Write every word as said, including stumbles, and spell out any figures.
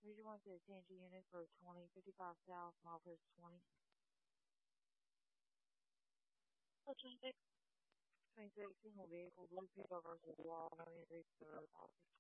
Three one to the T N G unit for twenty fifty-five South, milepost twenty. Oh, twenty-six. twenty-six, single vehicle, blue pickup versus wall, no entry for office.